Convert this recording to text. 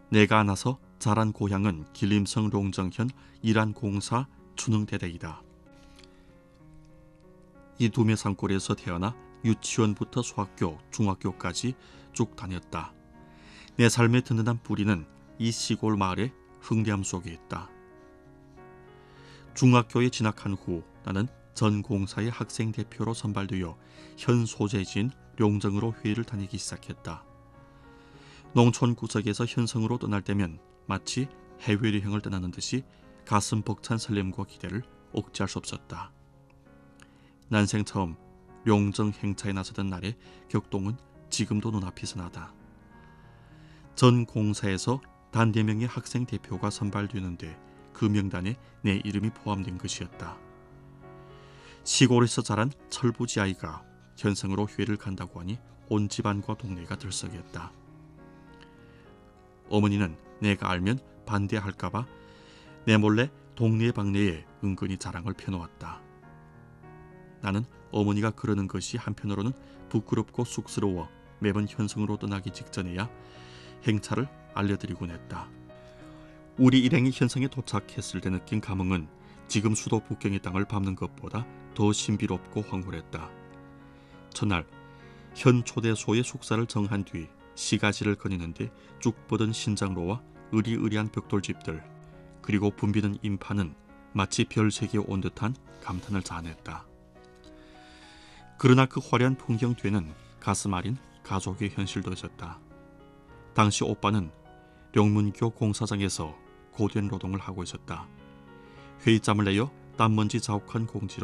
내가 나서 자란 고향은 길림성 롱정현 일안공사 춘흥대대이다. 이 두메 산골에서 태어나 유치원부터 소학교, 중학교까지 쭉 다녔다. 내 삶의 든든한 뿌리는 이 시골 마을의 흥대함 속에 있다. 중학교에 진학한 후 나는 전 공사의 학생 대표로 선발되어 현 소재지인 룡정으로 회의를 다니기 시작했다. 농촌 구석에서 현성으로 떠날 때면 마치 해외 여행을 떠나는 듯이 가슴 벅찬 설렘과 기대를 억제할 수 없었다. 난생 처음 룡정 행차에 나서던 날의 격동은 지금도 눈앞에서 나다. 전 공사에서 단 4명의 학생 대표가 선발되는데 그 명단에 내 이름이 포함된 것이었다. 시골에서 자란 철부지 아이가 현성으로 회를 간다고 하니 온 집안과 동네가 들썩였다. 어머니는 내가 알면 반대할까봐 내 몰래 동네 방네에 은근히 자랑을 펴놓았다. 나는 어머니가 그러는 것이 한편으로는 부끄럽고 쑥스러워 매번 현성으로 떠나기 직전에야 행차를 알려드리곤 했다. 우리 일행이 현성에 도착했을 때 느낀 감흥은 지금 수도 북경의 땅을 밟는 것보다 더 신비롭고 황홀했다. 첫날 현 초대소의 숙사를 정한 뒤 시가지를 거니는데 쭉 뻗은 신장로와 으리으리한 벽돌집들 그리고 붐비는 인파는 마치 별세계에 온 듯한 감탄을 자아냈다. 그러나 그 화려한 풍경 뒤에는 가슴 아린 가족의 현실도 있었다. 당시 오빠는 룡문교 공사장에서 고된 노동을 하고 있었다. 회의짬을 내어 땀먼지 자욱한 공지로